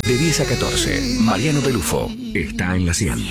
De 10 a 14, Mariano Pelufo está en la 100.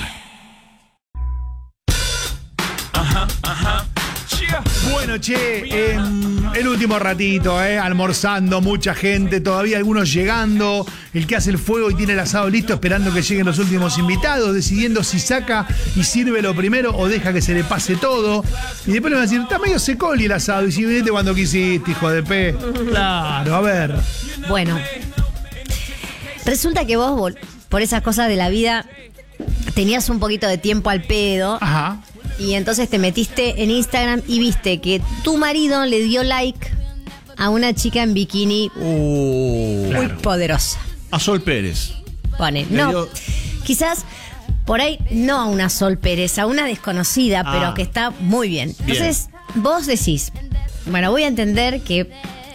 Bueno, che, el último ratito, almorzando, mucha gente, todavía algunos llegando, el que hace el fuego y tiene el asado listo esperando que lleguen los últimos invitados, decidiendo si saca y sirve lo primero o deja que se le pase todo. Y después le van a decir, está medio secoli el asado, y si viniste cuando quisiste, hijo de pe. Claro, a ver. Bueno, resulta que vos, por esas cosas de la vida, tenías un poquito de tiempo al pedo. Ajá. Y entonces te metiste en Instagram y viste que tu marido le dio like a una chica en bikini muy Claro. poderosa. A Sol Pérez. Pone, Le no, dio- quizás por ahí no a una Sol Pérez, a una desconocida, pero que está muy bien. Entonces vos decís, bueno, voy a entender que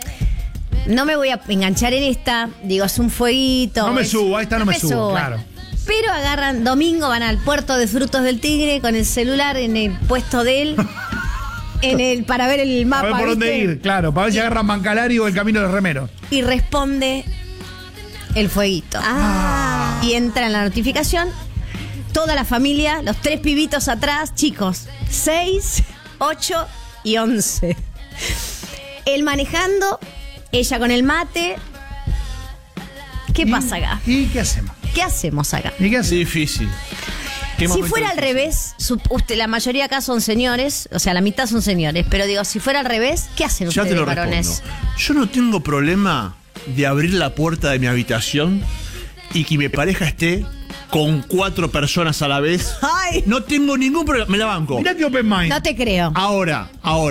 no me voy a enganchar en esta, digo, es un fueguito. No me subo, a esta no me subo, suba. claro. Pero agarran, domingo van al puerto de Frutos del Tigre con el celular en el puesto de él, para ver el A mapa. ver por dónde ¿viste? ir, claro, para ver si agarran Mancalari o el camino de los remeros. Y responde el fueguito. Y entra en la notificación toda la familia, los 3 pibitos atrás, chicos, 6, 8 y 11. Él manejando, ella con el mate. ¿Qué pasa acá? ¿Y qué hacemos? ¿Qué hacemos acá? ¿Y qué Es hacemos? difícil. ¿Qué Si momento fuera al difícil? revés, la mayoría acá son señores, o sea, la mitad son señores, pero digo, si fuera al revés, ¿qué hacen Ya te ustedes, lo varones? respondo. Yo no tengo problema de abrir la puerta de mi habitación y que mi pareja esté con 4 personas a la vez. Ay. No tengo ningún problema. Me la banco. Mirá que open mind. No te creo. Ahora.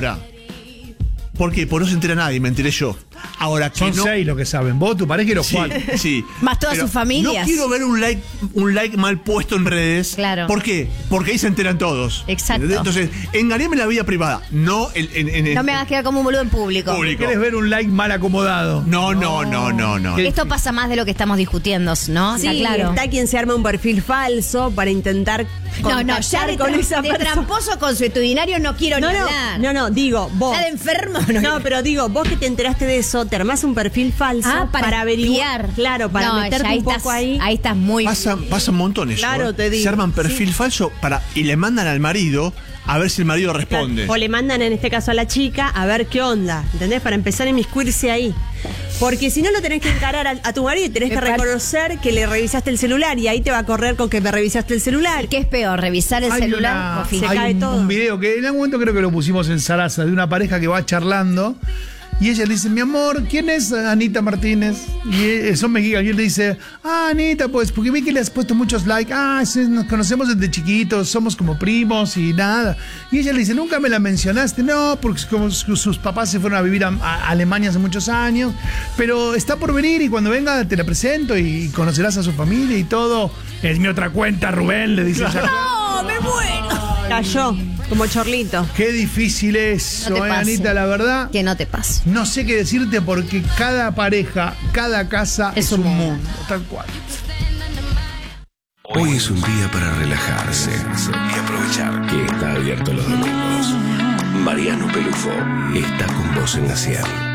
¿Por qué? Porque no se entera nadie, me enteré yo. Ahora que Son no. 6 los que saben. Vos, tu pareja y los Sí, 4. sí. Más todas Pero sus familias. No quiero ver un like mal puesto en redes. Claro. ¿Por qué? Porque ahí se enteran todos. Exacto. Entonces, engañame en la vida privada. No en No me hagas quedar como un boludo en público. Público. ¿Querés ver un like mal acomodado? No. ¿Qué? Esto pasa más de lo que estamos discutiendo, ¿no? Sí, Está claro. está quien se arma un perfil falso para intentar No, ya contactar de, con esa de persona. tramposo consuetudinario no quiero ni hablar. No, digo, vos. Ya de enfermo No, pero digo, vos que te enteraste de eso, te armás un perfil falso para averiguar. espiar. Claro, para No, meterte ya un poco ahí. Ahí estás muy... Pasan montones. Claro, te digo. Se arman perfil falso y le mandan al marido a ver si el marido responde. O le mandan en este caso a la chica a ver qué onda, ¿entendés? Para empezar a inmiscuirse ahí. Porque si no lo tenés que encarar a tu marido y tenés que reconocer que le revisaste el celular y ahí te va a correr con que me revisaste el celular. ¿Qué es peor, revisar el celular o Hay fingir? Se cae todo. un video que en algún momento creo que lo pusimos en Sarasa, de una pareja que va charlando y ella le dice, mi amor, ¿quién es Anita Martínez? Y son mexicanos. Y él le dice, Anita, pues, porque vi que le has puesto muchos likes. Sí, nos conocemos desde chiquitos, somos como primos y nada. Y ella le dice, nunca me la mencionaste. No, porque como sus papás se fueron a vivir a Alemania hace muchos años. Pero está por venir y cuando venga te la presento y conocerás a su familia y todo. Es mi otra cuenta, Rubén, le dice ella. ¡No, me muero! Cayó, como chorlito. Qué difícil es, No te pase. Anita, la verdad. Que no te pase. No sé qué decirte porque cada pareja, cada casa Es es un un mundo. mundo, tal cual. Hoy es un día para relajarse y aprovechar que está abierto los domingos. Mariano Pelufo está con vos en la 100.